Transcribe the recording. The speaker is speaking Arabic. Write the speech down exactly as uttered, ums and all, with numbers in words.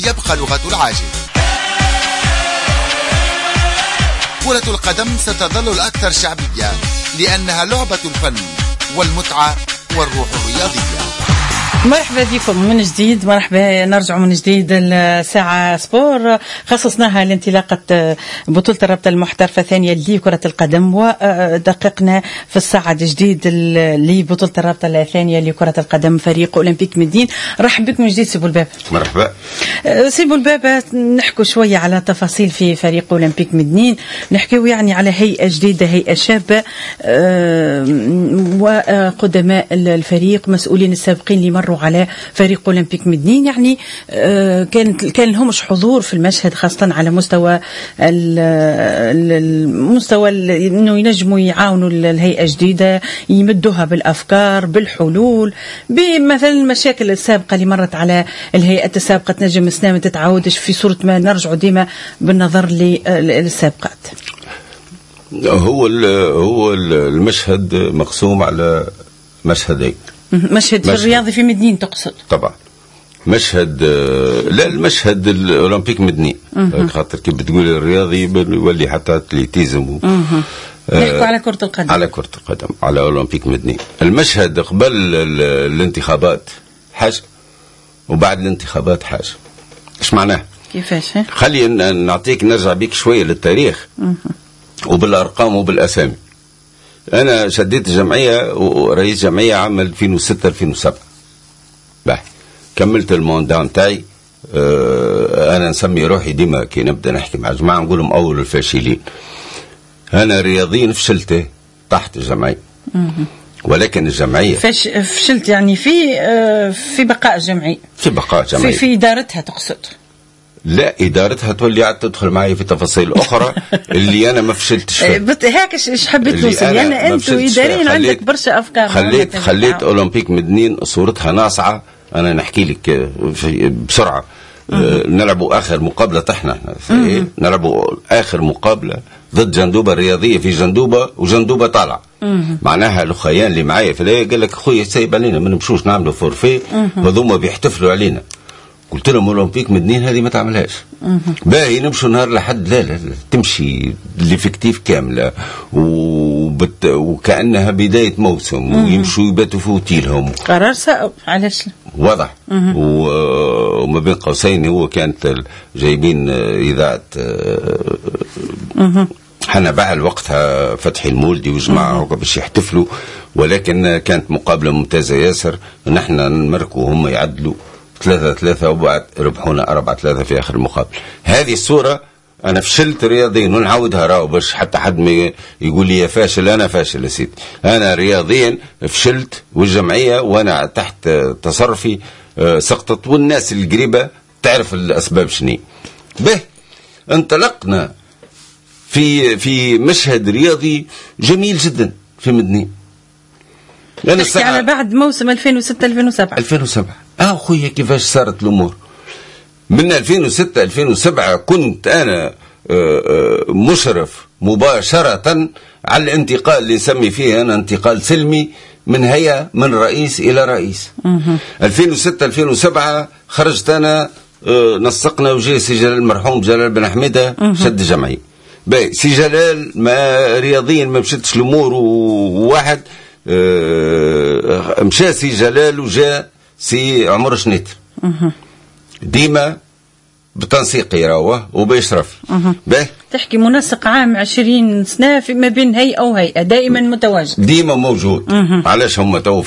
يبقى لغة العاجل. كرة القدم ستظل الأكثر شعبية لأنها لعبة الفن والمتعة والروح الرياضية. مرحبا بكم من جديد، مرحبا نرجع من جديد الساعة سبور خصصناها لانطلاقة بطولة الرابطة المحترفة الثانية لكرة القدم، ودققنا في الساعة جديد لبطولة الرابطة الثانية لكرة القدم فريق أولمبيك مدين. رحب بكم من جديد سي بولباب. مرحبا سي بولباب، نحكوا شوية على تفاصيل في فريق أولمبيك مدين، نحكوا يعني على هيئة جديدة، هيئة شابة، وقدماء الفريق مسؤولين السابقين اللي مروا على فريق أولمبيك مدين، يعني كان كان لهمش حضور في المشهد، خاصة على مستوى المستوى انه ينجموا يعاونوا الهيئة الجديدة، يمدوها بالافكار بالحلول، بمثلا المشاكل السابقة اللي مرت على الهيئات السابقة تنجم سنة ما تتعاودش، في صورة ما نرجعوا ديما بالنظر للسابقات. هو هو المشهد مقسوم على مشهدين. مشهد, مشهد الرياضي في مدين تقصد؟ طبعا مشهد، لا المشهد الأولمبيك مدني، خاطر كيف بتقول الرياضي يولي حتى اتليتيزم. نحكوا على كرة القدم. على كرة القدم، على أولمبيك مدني. المشهد قبل الانتخابات حاجة وبعد الانتخابات حاجة. ايش معناه؟ كيفاش؟ خلينا نعطيك، نرجع بيك شوية للتاريخ وبالأرقام وبالأسامي. أنا شديت الجمعية ورئيس جمعية عام ألفين وستة ألفين وسبعة، باهي كملت الموندان نتاعي. أه أنا نسمي روحي ديما كي نبدأ نحكي مع جماعة نقولهم أول الفاشلين. أنا رياضيا فشلت تحت الجمعية، ولكن الجمعية فش فشلت يعني في في بقاء الجمعية، في بقاء الجمعية، في, في إدارتها تقصد؟ لا، إدارتها تولي عاد تدخل معي في تفاصيل أخرى اللي أنا ما فشلتش فيها. هيك إيش حبيت نوصل؟ يعني أنتوا إداريين عندك برشا أفكار. خليت خليت أولمبيك مدنين صورتها ناصعة. أنا نحكي لك بسرعة. أه نلعبوا آخر مقابلة طحنا إيه؟ نلعبوا آخر مقابلة ضد جندوبة الرياضية في جندوبة، وجندوبة طالعة. معناها الأخيان اللي معايا في الهيئة قال لك خويا سايب علينا ما نمشوش نعملوا فورفي، وهذوما بيحتفلوا علينا. قلت لهم أولمبيك مدنين هذه ما تعملهاش. باهي نمشوا نهار لحد لا لا, لا تمشي ليفكتيف كاملة وبت... وكأنها بداية موسم، ويمشوا يباتوا في اوتيلهم. قرار صعب علاش؟ واضح. و... وما بين قوسين هو كانت جايبين إذاعة حنا بعل وقتها فتحي المولدي وجماعة باش يحتفلوا، ولكن كانت مقابلة ممتازة ياسر. نحن نمركوا وهم يعدلوا ثلاثة ثلاثة، وبعد ربحونا أربعة ثلاثة في آخر المقابل. هذه الصورة أنا فشلت رياضيا، ونعاودها راو باش حتى حد ما يقول لي يا فاشل. أنا فاشل يا سيدي، أنا رياضيا فشلت، والجمعية وأنا تحت تصرفي سقطت، والناس القريبة تعرف الأسباب شني. به انطلقنا في في مشهد رياضي جميل جدا في مدني. أنا على بعد موسم ألفين وستة ألفين وسبعة ألفين وسبعة اه خويا كيفاش صارت الامور. من ألفين وستة ألفين وسبعة كنت انا مشرف مباشره على الانتقال اللي نسمي فيه انا انتقال سلمي من هيئه من رئيس الى رئيس. ألفين وستة ألفين وسبعة خرجت انا، نسقنا وجاء سي جلال المرحوم جلال بن حميده شد الجمعيه. باهي سي جلال ما رياضيا ما مشيتش الامور، وواحد مشى سي جلال وجاء سي عمر شنيتر، ديما بتنسيق يراوه وبإشرافي. باهي تحكي منسق عام عشرين سنة في ما بين هيئة وهيئة، دائما متواجد، ديما موجود. علاش هم تو